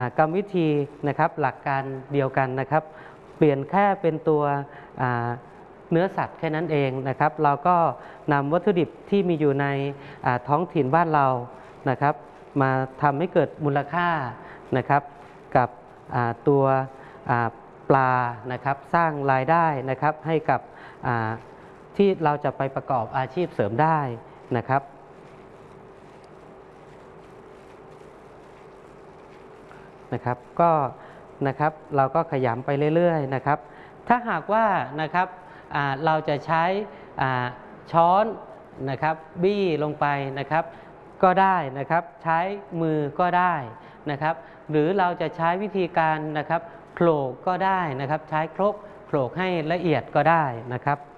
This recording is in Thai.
กรรมวิธีนะครับหลักการเดียวกันนะครับเปลี่ยนแค่เป็นตัวเนื้อสัตว์แค่นั้นเองนะครับเราก็นำวัตถุดิบที่มีอยู่ในท้องถิ่นบ้านเรานะครับมาทำให้เกิดมูลค่านะครับกับตัวปลานะครับสร้างรายได้นะครับให้กับที่เราจะไปประกอบอาชีพเสริมได้นะครับก็นะครับเราก็ขยำไปเรื่อยๆนะครับถ้าหากว่านะครับเราจะใช้ช้อนนะครับบี้ลงไปนะครับก็ได้นะครับใช้มือก็ได้นะครับหรือเราจะใช้วิธีการนะครับโขลกก็ได้นะครับใช้ครกโขลกให้ละเอียดก็ได้นะครับ